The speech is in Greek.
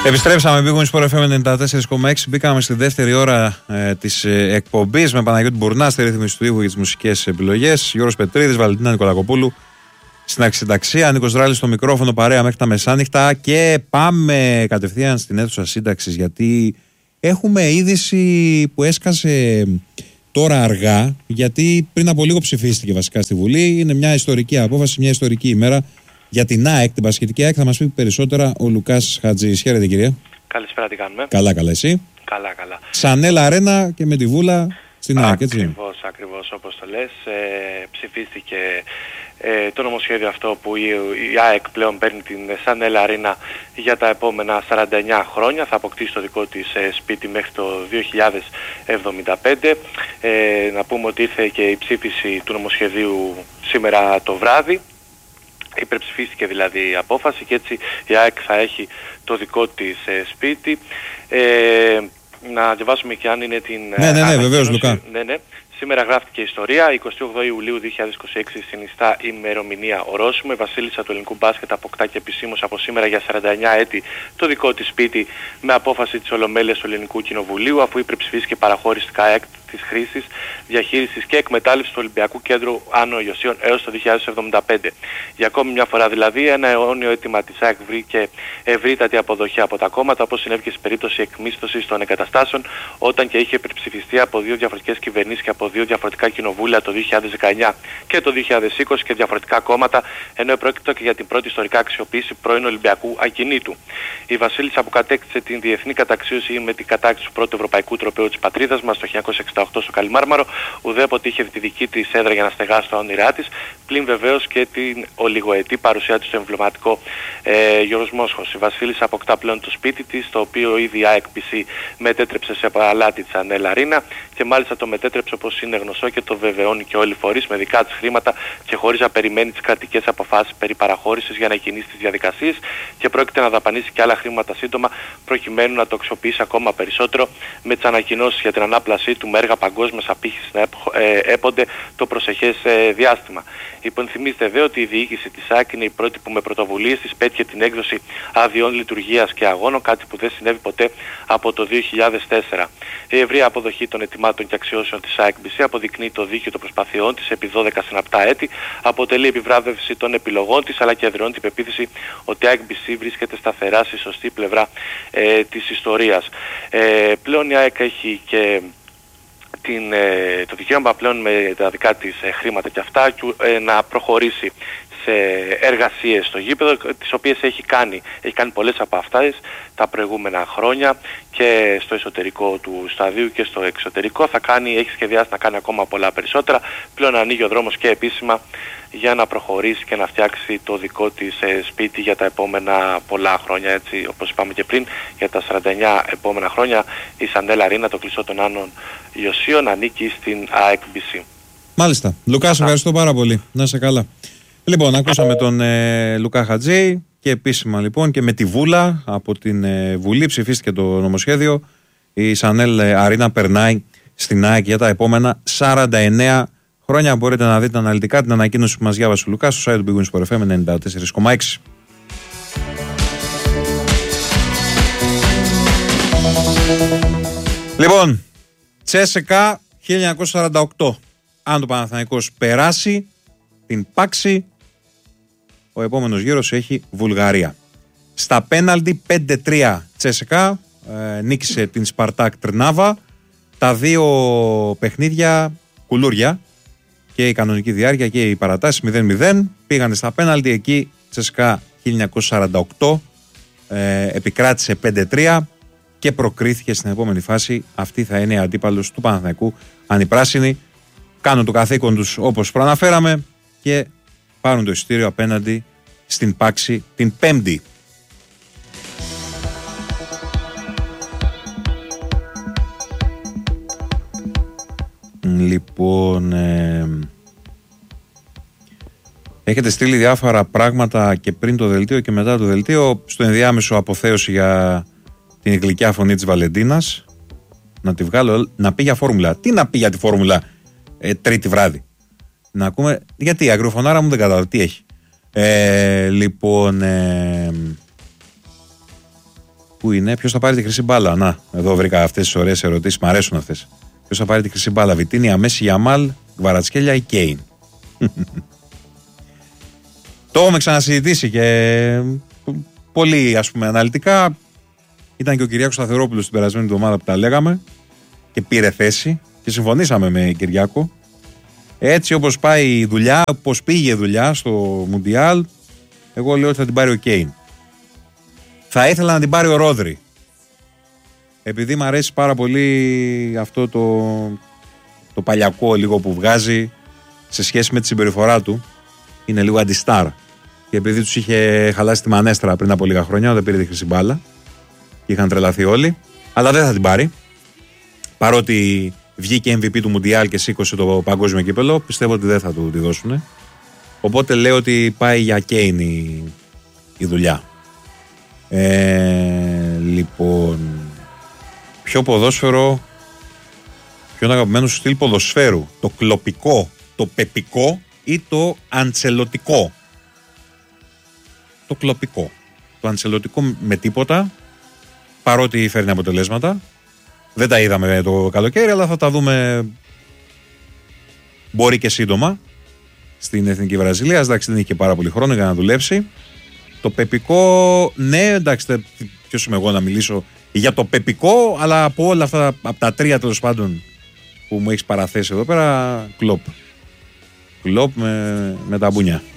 Επιστρέψαμε, Big Win Sport FM 94,6. Μπήκαμε στη δεύτερη ώρα της εκπομπής με Παναγιώτη Μπουρνά στη ρύθμιση του ήχου για τις μουσικές επιλογές. Γιώργος Πετρίδης, Βαλεντίνα Νικολακοπούλου στην αξινταξία. Νίκος Δράλης στο μικρόφωνο, παρέα μέχρι τα μεσάνυχτα. Και πάμε κατευθείαν στην αίθουσα σύνταξης, γιατί έχουμε είδηση που έσκασε τώρα αργά. Γιατί πριν από λίγο ψηφίστηκε βασικά στη Βουλή. Είναι μια ιστορική απόφαση, μια ιστορική ημέρα. Για την ΑΕΚ, την Πασχετική ΑΕΚ, θα μας πει περισσότερα ο Λουκάς Χατζής. Χαίρετε, κύριε. Καλησπέρα, τι κάνουμε. Καλά, εσύ. Καλά. Σανέλ Αρένα και με τη Βούλα στην ΑΕΚ, έτσι. Ακριβώς όπως το λες. Ψηφίστηκε το νομοσχέδιο αυτό που η ΑΕΚ πλέον παίρνει την Σανέλ Αρένα για τα επόμενα 49 χρόνια. Θα αποκτήσει το δικό της σπίτι μέχρι το 2075. Να πούμε ότι ήρθε και η ψήφιση του νομοσχεδίου σήμερα το βράδυ. Υπερψηφίστηκε δηλαδή η απόφαση και έτσι η ΑΕΚ θα έχει το δικό της σπίτι. Να διαβάσουμε και αν είναι την... Ναι, βεβαίως, Λουκά. Ναι. Σήμερα γράφτηκε η ιστορία. 28 Ιουλίου 2026 συνιστά ημερομηνία ορόσημο. Η βασίλισσα του ελληνικού μπάσκετ αποκτά και επισήμως από σήμερα για 49 έτη το δικό της σπίτι με απόφαση της Ολομέλειας του Ελληνικού Κοινοβουλίου, αφού υπερψηφίστηκε παραχώρηση της χρήσης, διαχείρισης και εκμετάλλευσης του Ολυμπιακού Κέντρου Άνω Ιωσίων έως το 2075. Για ακόμη μια φορά δηλαδή, ένα αιώνιο αίτημα της ΑΕΚ βρήκε ευρύτατη αποδοχή από τα κόμματα, όπως συνέβη και στην περίπτωση εκμίσθωσης των εγκαταστάσεων, όταν και είχε υπερψηφιστεί από δύο διαφορετικές κυβερνήσεις και από δύο διαφορετικά κοινοβούλια το 2019 και το 2020 και διαφορετικά κόμματα, ενώ πρόκειται και για την πρώτη ιστορικά αξιοποίηση πρώην Ολυμπιακού ακινήτου. Η βασίλισσα που κατέκτησε την διεθνή καταξίωση με την κατάκτηση του πρώτου ευρωπαϊκού τροπαίου της πατρίδας μας το 1968 στο Καλιμάρμαρο, ουδέποτε είχε τη δική της έδρα για να στεγάσει τα όνειρά της, πλην βεβαίως και την ολιγοετή παρουσία της στο εμβληματικό Γιώργος Μόσχος. Η βασίλισσα αποκτά πλέον το σπίτι της, το οποίο ήδη η AECBC μετέτρεψε σε παλάτι της Σανέλ Αρένα και μάλιστα το μετέτρεψε, όπως είναι γνωστό και το βεβαιώνει και όλοι οι φορείς, με δικά της χρήματα και χωρίς να περιμένει τις κρατικές αποφάσεις περί παραχώρησης για να κινήσει τις διαδικασίες, και πρόκειται να δαπανίσει και άλλα χρήματα σύντομα προκειμένου να το αξιοποιήσει ακόμα περισσότερο, με τις ανακοινώσεις για την ανάπλασή του με έργα παγκόσμιας απήχησης να έπονται το προσεχές διάστημα. Υπενθυμίζεται δε ότι η διοίκηση της ΑΕΚ είναι η πρώτη που με πρωτοβουλίες της πέτυχε την έκδοση αδειών λειτουργίας και αγώνων, κάτι που δεν συνέβη ποτέ από το 2004. Η ευρεία αποδοχή των ετοιμάτων και αξιώσεων της AECBC αποδεικνύει το δίκαιο των προσπαθειών της επί 12 συναπτά έτη, αποτελεί επιβράβευση των επιλογών της, αλλά και εδραιώνει την πεποίθηση ότι η AECBC βρίσκεται σταθερά στη σωστή πλευρά της ιστορίας. Πλέον η ΑΕΚ έχει και το δικαίωμα πλέον με τα δικά της χρήματα και αυτά να προχωρήσει σε εργασίες στο γήπεδο, τις οποίες έχει κάνει πολλές από αυτές τα προηγούμενα χρόνια και στο εσωτερικό του σταδίου και στο εξωτερικό. Έχει σχεδιάσει να κάνει ακόμα πολλά περισσότερα. Πλέον ανοίγει ο δρόμος και επίσημα για να προχωρήσει και να φτιάξει το δικό της σπίτι για τα επόμενα πολλά χρόνια. Έτσι, όπως είπαμε και πριν, για τα 49 επόμενα χρόνια η Σανέλ Αρένα, το κλειστό των Άνων Ιωσίων, ανήκει στην AECBC. Μάλιστα. Λουκά, σε ευχαριστώ πάρα πολύ. Να είσαι καλά. Λοιπόν, ακούσαμε τον Λουκά Χατζή και επίσημα λοιπόν και με τη Βούλα από την Βουλή ψηφίστηκε το νομοσχέδιο. Η Σανέλ Αρένα περνάει στην ΑΕΚ για τα επόμενα 49 χρόνια. Μπορείτε να δείτε αναλυτικά την ανακοίνωση που μας διάβασε ο Λουκάς στο site του Big Win Sport FM 94,6. Λοιπόν, Τσέσεκα 1948. Αν το Παναθηναϊκός περάσει την πάξη, ο επόμενος γύρος έχει Βουλγαρία. Στα πέναλτι 5-3 Τσέσεκα νίκησε την Σπαρτάκ Τρνάβα. Τα δύο παιχνίδια κουλούρια, και η κανονική διάρκεια και οι παρατάσεις 0-0. Πήγανε στα πέναλτι, εκεί Τσέσεκα 1948 επικράτησε 5-3 και προκρίθηκε στην επόμενη φάση. Αυτή θα είναι αντίπαλος του Παναθηναϊκού, αν οι πράσινοι κάνουν το καθήκον τους όπως προαναφέραμε και πάρουν το εισιτήριο απέναντι στην πάξη την Πέμπτη. Λοιπόν, έχετε στείλει διάφορα πράγματα και πριν το δελτίο και μετά το δελτίο. Στο ενδιάμεσο αποθέωση για την γλυκιά φωνή της Βαλεντίνας. Να τη βγάλω, να πει για φόρμουλα. Τι να πει για τη φόρμουλα τρίτη βράδυ? Να ακούμε, γιατί η αγριοφωνάρα μου δεν κατάλαβα τι έχει. Λοιπόν, Πού είναι, ποιος θα πάρει τη χρυσή μπάλα? Να, εδώ βρήκα αυτές τις ωραίες ερωτήσεις, μ' αρέσουν αυτές. Ποιος θα πάρει τη χρυσή μπάλα? Βιτίνια, Μέση, Γιαμάλ, Γκβαρατσχέλια ή Κέιν? Το έχουμε ξανασυζητήσει και πολύ, ας πούμε, αναλυτικά. Ήταν και ο Κυριάκος Σταθερόπουλος την περασμένη εβδομάδα που τα λέγαμε και πήρε θέση και συμφωνήσαμε με Κυριάκο. Έτσι όπως πάει η δουλειά, όπως πήγε η δουλειά στο Μουντιάλ, εγώ λέω ότι θα την πάρει ο Κέιν. Θα ήθελα να την πάρει ο Ρόδρι. Επειδή μου αρέσει πάρα πολύ αυτό το παλιακό λίγο που βγάζει σε σχέση με τη συμπεριφορά του. Είναι λίγο αντιστάρ. Και επειδή τους είχε χαλάσει τη μανέστρα πριν από λίγα χρόνια, όταν πήρε τη χρυσή μπάλα, και είχαν τρελαθεί όλοι. Αλλά δεν θα την πάρει. Παρότι βγήκε MVP του Μουντιάλ και σήκωσε το παγκόσμιο κύπελο, πιστεύω ότι δεν θα του τη δώσουν. Οπότε λέω ότι πάει για Κέιν η δουλειά. Λοιπόν, ποιο ποδόσφαιρο, ποιον αγαπημένο σου στυλ ποδοσφαίρου? Το κλοπικό, το πεπικό ή το αντσελωτικό? Το κλοπικό. Το αντσελωτικό με τίποτα, παρότι φέρνει αποτελέσματα. Δεν τα είδαμε το καλοκαίρι, αλλά θα τα δούμε, μπορεί και σύντομα, στην Εθνική Βραζιλία. Εντάξει, δεν είχε και πάρα πολύ χρόνο για να δουλέψει. Το πεπικό, ναι, εντάξει, ποιος είμαι εγώ να μιλήσω για το πεπικό, αλλά από όλα αυτά, από τα τρία τέλος πάντων που μου έχεις παραθέσει εδώ πέρα, Κλοπ με τα μπουνιά.